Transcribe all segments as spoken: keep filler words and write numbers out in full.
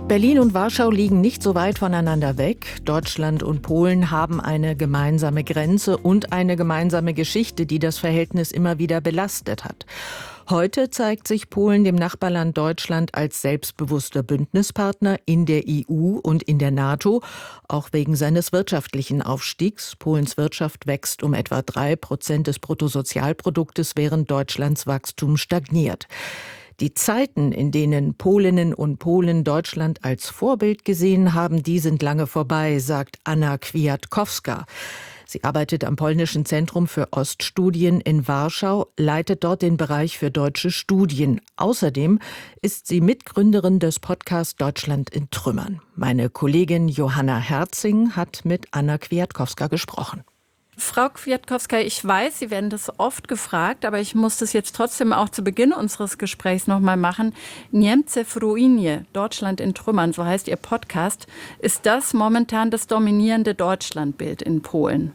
Berlin und Warschau liegen nicht so weit voneinander weg. Deutschland und Polen haben eine gemeinsame Grenze und eine gemeinsame Geschichte, die das Verhältnis immer wieder belastet hat. Heute zeigt sich Polen dem Nachbarland Deutschland als selbstbewusster Bündnispartner in der E U und in der NATO, auch wegen seines wirtschaftlichen Aufstiegs. Polens Wirtschaft wächst um etwa drei Prozent des Bruttosozialproduktes, während Deutschlands Wachstum stagniert. Die Zeiten, in denen Polinnen und Polen Deutschland als Vorbild gesehen haben, die sind lange vorbei, sagt Anna Kwiatkowska. Sie arbeitet am Polnischen Zentrum für Oststudien in Warschau, leitet dort den Bereich für deutsche Studien. Außerdem ist sie Mitgründerin des Podcasts Deutschland in Trümmern. Meine Kollegin Johanna Herzing hat mit Anna Kwiatkowska gesprochen. Frau Kwiatkowska, ich weiß, Sie werden das oft gefragt, aber ich muss das jetzt trotzdem auch zu Beginn unseres Gesprächs noch mal machen. Niemcy w ruinie, Deutschland in Trümmern, so heißt Ihr Podcast. Ist das momentan das dominierende Deutschlandbild in Polen?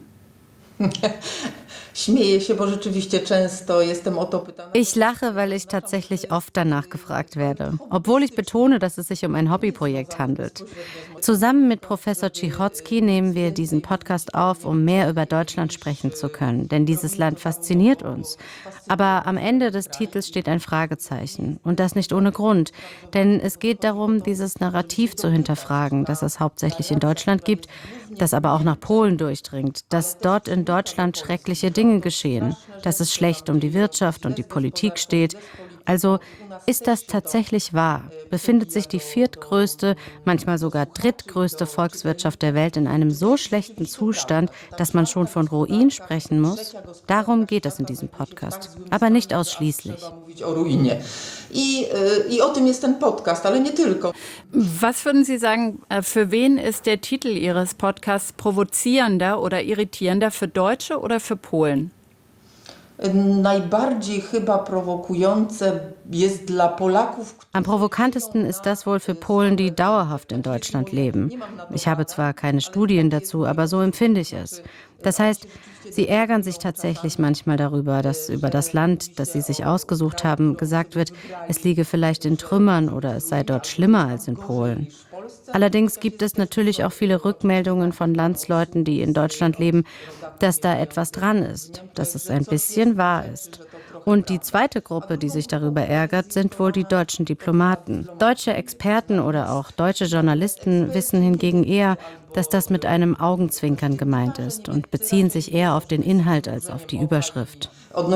Ich lache, weil ich tatsächlich oft danach gefragt werde, obwohl ich betone, dass es sich um ein Hobbyprojekt handelt. Zusammen mit Professor Cichocki nehmen wir diesen Podcast auf, um mehr über Deutschland sprechen zu können, denn dieses Land fasziniert uns. Aber am Ende des Titels steht ein Fragezeichen und das nicht ohne Grund, denn es geht darum, dieses Narrativ zu hinterfragen, das es hauptsächlich in Deutschland gibt, das aber auch nach Polen durchdringt, dass dort in Deutschland schreckliche Dinge geschehen, dass es schlecht um die Wirtschaft und die Politik steht. Also ist das tatsächlich wahr? Befindet sich die viertgrößte, manchmal sogar drittgrößte Volkswirtschaft der Welt in einem so schlechten Zustand, dass man schon von Ruin sprechen muss? Darum geht es in diesem Podcast, aber nicht ausschließlich. Was würden Sie sagen, für wen ist der Titel Ihres Podcasts provozierender oder irritierender, für Deutsche oder für Polen? Am provokantesten ist das wohl für Polen, die dauerhaft in Deutschland leben. Ich habe zwar keine Studien dazu, aber so empfinde ich es. Das heißt, sie ärgern sich tatsächlich manchmal darüber, dass über das Land, das sie sich ausgesucht haben, gesagt wird, es liege vielleicht in Trümmern oder es sei dort schlimmer als in Polen. Allerdings gibt es natürlich auch viele Rückmeldungen von Landsleuten, die in Deutschland leben, dass da etwas dran ist, dass es ein bisschen wahr ist. Und die zweite Gruppe, die sich darüber ärgert, sind wohl die deutschen Diplomaten. Deutsche Experten oder auch deutsche Journalisten wissen hingegen eher, dass das mit einem Augenzwinkern gemeint ist und beziehen sich eher auf den Inhalt als auf die Überschrift.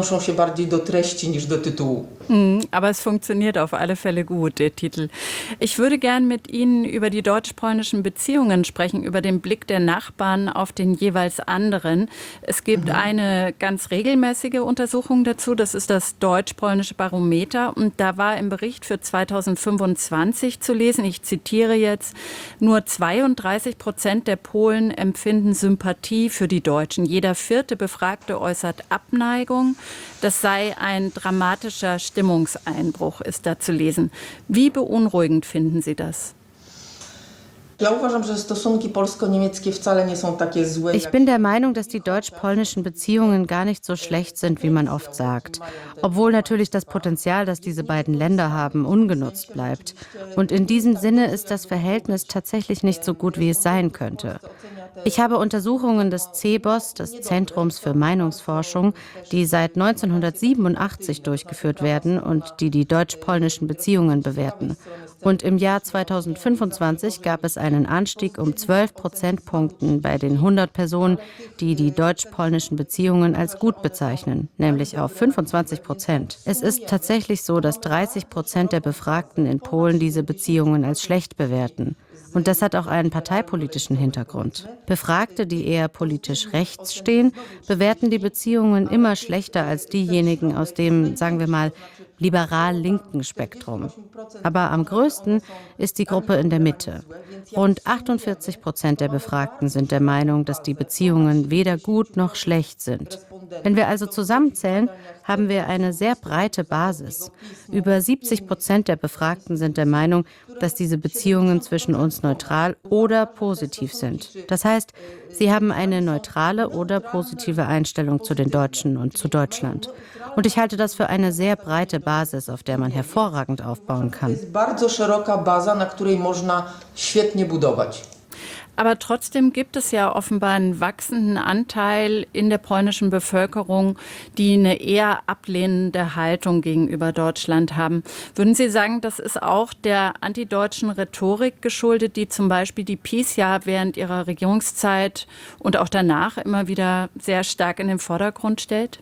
Mhm, aber es funktioniert auf alle Fälle gut, der Titel. Ich würde gern mit Ihnen über die deutsch-polnischen Beziehungen sprechen, über den Blick der Nachbarn auf den jeweils anderen. Es gibt mhm. eine ganz regelmäßige Untersuchung dazu, das ist das deutsch-polnische Barometer. Und da war im Bericht für zweitausendfünfundzwanzig zu lesen, ich zitiere jetzt, nur zweiunddreißig Prozent der Polen empfinden Sympathie für die Deutschen. Jeder vierte Befragte äußert Abneigung. Das sei ein dramatischer Stimmungseinbruch, ist da zu lesen. Wie beunruhigend finden Sie das? Ich bin der Meinung, dass die deutsch-polnischen Beziehungen gar nicht so schlecht sind, wie man oft sagt. Obwohl natürlich das Potenzial, das diese beiden Länder haben, ungenutzt bleibt. Und in diesem Sinne ist das Verhältnis tatsächlich nicht so gut, wie es sein könnte. Ich habe Untersuchungen des C B O S, des Zentrums für Meinungsforschung, die seit neunzehnhundertsiebenundachtzig durchgeführt werden und die die deutsch-polnischen Beziehungen bewerten. Und im Jahr zweitausendfünfundzwanzig gab es einen Anstieg um zwölf Prozentpunkten bei den hundert Personen, die die deutsch-polnischen Beziehungen als gut bezeichnen, nämlich auf fünfundzwanzig Prozent. Es ist tatsächlich so, dass dreißig Prozent der Befragten in Polen diese Beziehungen als schlecht bewerten. Und das hat auch einen parteipolitischen Hintergrund. Befragte, die eher politisch rechts stehen, bewerten die Beziehungen immer schlechter als diejenigen aus dem, sagen wir mal, liberal-linken Spektrum. Aber am größten ist die Gruppe in der Mitte. Rund achtundvierzig Prozent der Befragten sind der Meinung, dass die Beziehungen weder gut noch schlecht sind. Wenn wir also zusammenzählen, haben wir eine sehr breite Basis. Über siebzig Prozent der Befragten sind der Meinung, dass diese Beziehungen zwischen uns neutral oder positiv sind. Das heißt, sie haben eine neutrale oder positive Einstellung zu den Deutschen und zu Deutschland. Und ich halte das für eine sehr breite Basis, auf der man hervorragend aufbauen kann. Aber trotzdem gibt es ja offenbar einen wachsenden Anteil in der polnischen Bevölkerung, die eine eher ablehnende Haltung gegenüber Deutschland haben. Würden Sie sagen, das ist auch der antideutschen Rhetorik geschuldet, die zum Beispiel die PiS ja während ihrer Regierungszeit und auch danach immer wieder sehr stark in den Vordergrund stellt?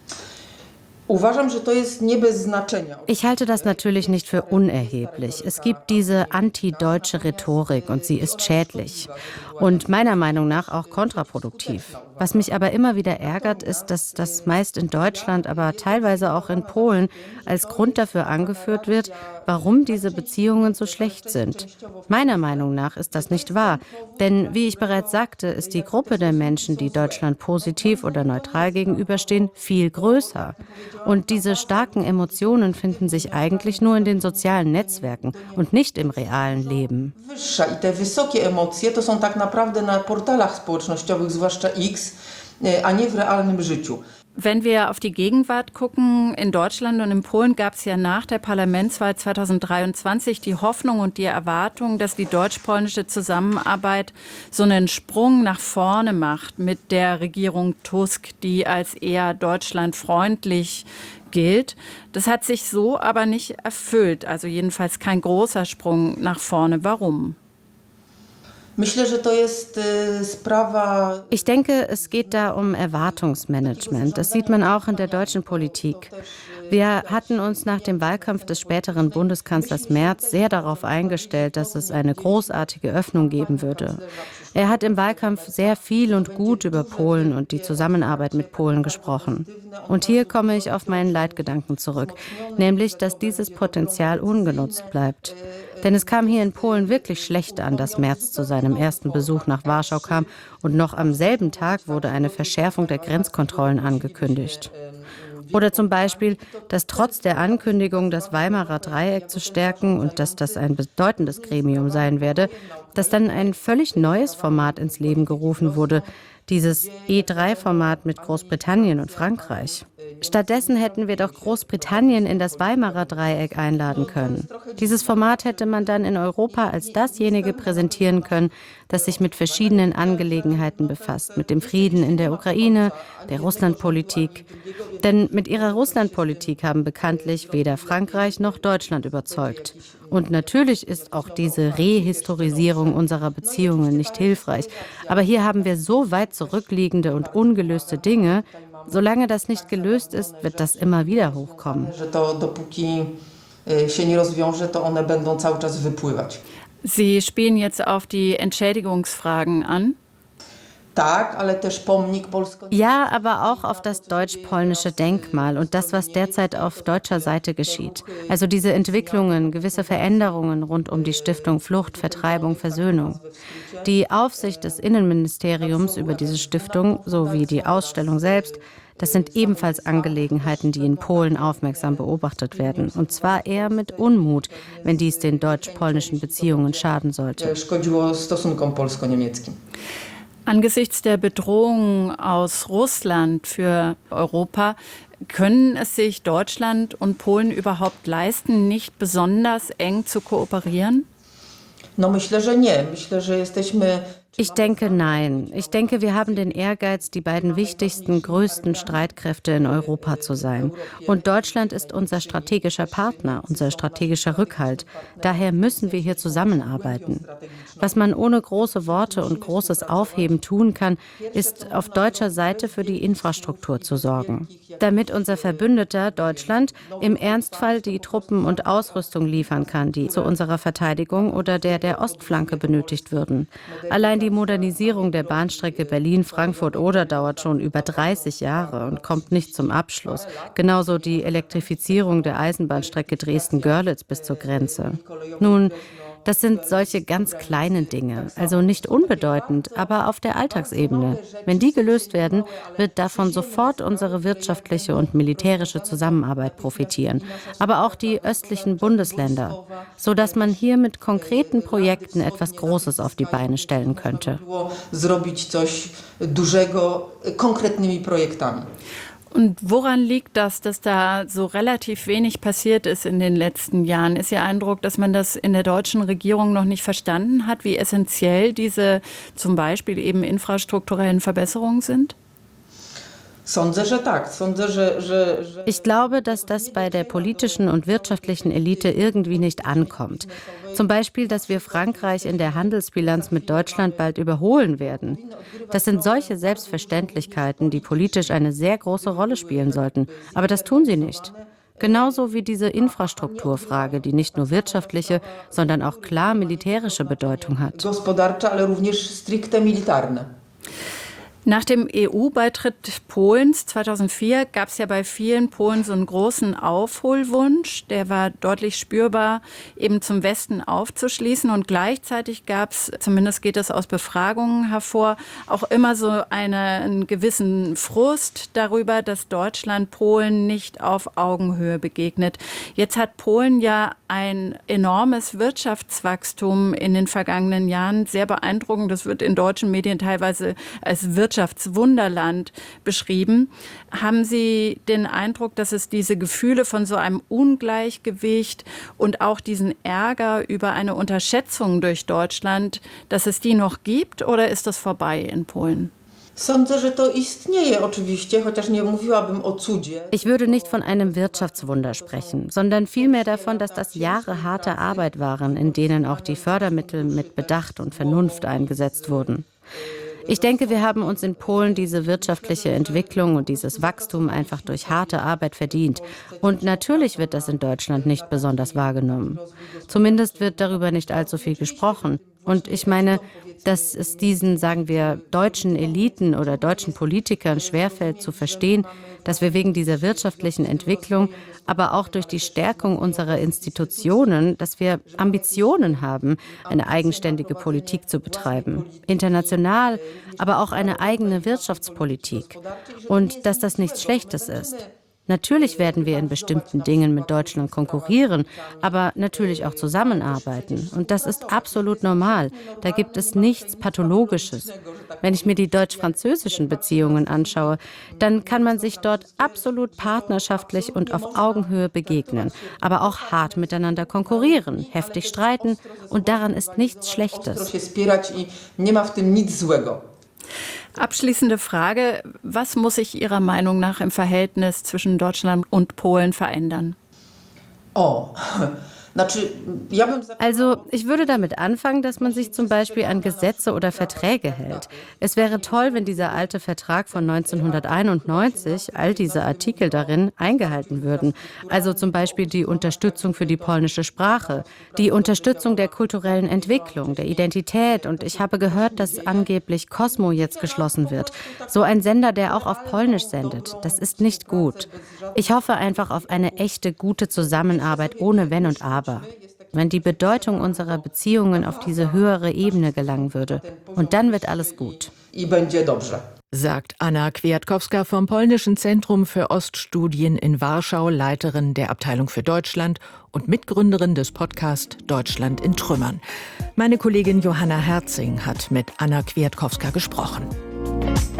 Ich halte das natürlich nicht für unerheblich. Es gibt diese antideutsche Rhetorik und sie ist schädlich und meiner Meinung nach auch kontraproduktiv. Was mich aber immer wieder ärgert, ist, dass das meist in Deutschland, aber teilweise auch in Polen als Grund dafür angeführt wird, warum diese Beziehungen so schlecht sind. Meiner Meinung nach ist das nicht wahr, denn wie ich bereits sagte, ist die Gruppe der Menschen, die Deutschland positiv oder neutral gegenüberstehen, viel größer. Und diese starken Emotionen finden sich eigentlich nur in den sozialen Netzwerken und nicht im realen Leben. I te wysokie emocje to są tak naprawdę na portalach społecznościowych, zwłaszcza X, a nie w realnym życiu. Wenn wir auf die Gegenwart gucken, in Deutschland und in Polen gab es ja nach der Parlamentswahl zweitausenddreiundzwanzig die Hoffnung und die Erwartung, dass die deutsch-polnische Zusammenarbeit so einen Sprung nach vorne macht mit der Regierung Tusk, die als eher deutschlandfreundlich gilt. Das hat sich so aber nicht erfüllt, also jedenfalls kein großer Sprung nach vorne. Warum? Ich denke, es geht da um Erwartungsmanagement. Das sieht man auch in der deutschen Politik. Wir hatten uns nach dem Wahlkampf des späteren Bundeskanzlers Merz sehr darauf eingestellt, dass es eine großartige Öffnung geben würde. Er hat im Wahlkampf sehr viel und gut über Polen und die Zusammenarbeit mit Polen gesprochen. Und hier komme ich auf meinen Leitgedanken zurück, nämlich, dass dieses Potenzial ungenutzt bleibt. Denn es kam hier in Polen wirklich schlecht an, dass Merz zu seinem ersten Besuch nach Warschau kam und noch am selben Tag wurde eine Verschärfung der Grenzkontrollen angekündigt. Oder zum Beispiel, dass trotz der Ankündigung, das Weimarer Dreieck zu stärken und dass das ein bedeutendes Gremium sein werde, dass dann ein völlig neues Format ins Leben gerufen wurde, dieses E drei Format mit Großbritannien und Frankreich. Stattdessen hätten wir doch Großbritannien in das Weimarer Dreieck einladen können. Dieses Format hätte man dann in Europa als dasjenige präsentieren können, das sich mit verschiedenen Angelegenheiten befasst, mit dem Frieden in der Ukraine, der Russlandpolitik. Denn mit ihrer Russlandpolitik haben bekanntlich weder Frankreich noch Deutschland überzeugt. Und natürlich ist auch diese Rehistorisierung unserer Beziehungen nicht hilfreich. Aber hier haben wir so weit zurückliegende und ungelöste Dinge. Solange das nicht gelöst ist, wird das immer wieder hochkommen. Sie spielen jetzt auf die Entschädigungsfragen an. Ja, aber auch auf das deutsch-polnische Denkmal und das, was derzeit auf deutscher Seite geschieht. Also diese Entwicklungen, gewisse Veränderungen rund um die Stiftung Flucht, Vertreibung, Versöhnung. Die Aufsicht des Innenministeriums über diese Stiftung sowie die Ausstellung selbst, das sind ebenfalls Angelegenheiten, die in Polen aufmerksam beobachtet werden. Und zwar eher mit Unmut, wenn dies den deutsch-polnischen Beziehungen schaden sollte. Angesichts der Bedrohung aus Russland für Europa, können es sich Deutschland und Polen überhaupt leisten, nicht besonders eng zu kooperieren? Ich denke, nein. Ich denke, wir haben den Ehrgeiz, die beiden wichtigsten, größten Streitkräfte in Europa zu sein. Und Deutschland ist unser strategischer Partner, unser strategischer Rückhalt. Daher müssen wir hier zusammenarbeiten. Was man ohne große Worte und großes Aufheben tun kann, ist auf deutscher Seite für die Infrastruktur zu sorgen. Damit unser Verbündeter Deutschland im Ernstfall die Truppen und Ausrüstung liefern kann, die zu unserer Verteidigung oder der der Ostflanke benötigt würden. Allein die Modernisierung der Bahnstrecke Berlin-Frankfurt-Oder dauert schon über dreißig Jahre und kommt nicht zum Abschluss. Genauso die Elektrifizierung der Eisenbahnstrecke Dresden-Görlitz bis zur Grenze. Nun, Das sind solche ganz kleinen Dinge, also nicht unbedeutend, aber auf der Alltagsebene. Wenn die gelöst werden, wird davon sofort unsere wirtschaftliche und militärische Zusammenarbeit profitieren, aber auch die östlichen Bundesländer, sodass man hier mit konkreten Projekten etwas Großes auf die Beine stellen könnte. Und woran liegt das, dass da so relativ wenig passiert ist in den letzten Jahren? Ist Ihr Eindruck, dass man das in der deutschen Regierung noch nicht verstanden hat, wie essentiell diese zum Beispiel eben infrastrukturellen Verbesserungen sind? Ich glaube, dass das bei der politischen und wirtschaftlichen Elite irgendwie nicht ankommt. Zum Beispiel, dass wir Frankreich in der Handelsbilanz mit Deutschland bald überholen werden. Das sind solche Selbstverständlichkeiten, die politisch eine sehr große Rolle spielen sollten. Aber das tun sie nicht. Genauso wie diese Infrastrukturfrage, die nicht nur wirtschaftliche, sondern auch klar militärische Bedeutung hat. Nach dem E U-Beitritt Polens zweitausendvier gab es ja bei vielen Polen so einen großen Aufholwunsch. Der war deutlich spürbar, eben zum Westen aufzuschließen. Und gleichzeitig gab es, zumindest geht das aus Befragungen hervor, auch immer so eine, einen gewissen Frust darüber, dass Deutschland Polen nicht auf Augenhöhe begegnet. Jetzt hat Polen ja ein enormes Wirtschaftswachstum in den vergangenen Jahren. Sehr beeindruckend. Das wird in deutschen Medien teilweise als Wirtschaftswachstum Wirtschaftswunderland beschrieben. Haben Sie den Eindruck, dass es diese Gefühle von so einem Ungleichgewicht und auch diesen Ärger über eine Unterschätzung durch Deutschland, dass es die noch gibt, oder ist das vorbei in Polen? Ich würde nicht von einem Wirtschaftswunder sprechen, sondern vielmehr davon, dass das Jahre harte Arbeit waren, in denen auch die Fördermittel mit Bedacht und Vernunft eingesetzt wurden. Ich denke, wir haben uns in Polen diese wirtschaftliche Entwicklung und dieses Wachstum einfach durch harte Arbeit verdient. Und natürlich wird das in Deutschland nicht besonders wahrgenommen. Zumindest wird darüber nicht allzu viel gesprochen. Und ich meine, dass es diesen, sagen wir, deutschen Eliten oder deutschen Politikern schwerfällt zu verstehen, dass wir wegen dieser wirtschaftlichen Entwicklung, aber auch durch die Stärkung unserer Institutionen, dass wir Ambitionen haben, eine eigenständige Politik zu betreiben. International, aber auch eine eigene Wirtschaftspolitik. Und dass das nichts Schlechtes ist. Natürlich werden wir in bestimmten Dingen mit Deutschland konkurrieren, aber natürlich auch zusammenarbeiten. Und das ist absolut normal. Da gibt es nichts Pathologisches. Wenn ich mir die deutsch-französischen Beziehungen anschaue, dann kann man sich dort absolut partnerschaftlich und auf Augenhöhe begegnen, aber auch hart miteinander konkurrieren, heftig streiten. Und daran ist nichts Schlechtes. Abschließende Frage: Was muss sich Ihrer Meinung nach im Verhältnis zwischen Deutschland und Polen verändern? Oh. Also, ich würde damit anfangen, dass man sich zum Beispiel an Gesetze oder Verträge hält. Es wäre toll, wenn dieser alte Vertrag von neunzehnhunderteinundneunzig, all diese Artikel darin, eingehalten würden. Also zum Beispiel die Unterstützung für die polnische Sprache, die Unterstützung der kulturellen Entwicklung, der Identität. Und ich habe gehört, dass angeblich Kosmo jetzt geschlossen wird. So ein Sender, der auch auf Polnisch sendet. Das ist nicht gut. Ich hoffe einfach auf eine echte, gute Zusammenarbeit ohne Wenn und Aber. Wenn die Bedeutung unserer Beziehungen auf diese höhere Ebene gelangen würde. Und dann wird alles gut. Sagt Anna Kwiatkowska vom Polnischen Zentrum für Oststudien in Warschau, Leiterin der Abteilung für Deutschland und Mitgründerin des Podcasts Deutschland in Trümmern. Meine Kollegin Johanna Herzing hat mit Anna Kwiatkowska gesprochen.